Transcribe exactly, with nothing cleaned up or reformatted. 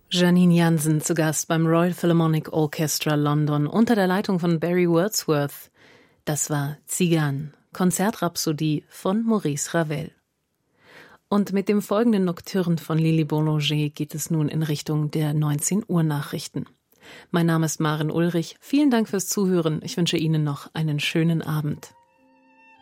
Janine Jansen zu Gast beim Royal Philharmonic Orchestra London unter der Leitung von Barry Wordsworth. Das war Tzigane, Konzertrhapsodie von Maurice Ravel. Und mit dem folgenden Nocturne von Lili Boulanger geht es nun in Richtung der neunzehn Uhr Nachrichten. Mein Name ist Maren Ulrich. Vielen Dank fürs Zuhören. Ich wünsche Ihnen noch einen schönen Abend.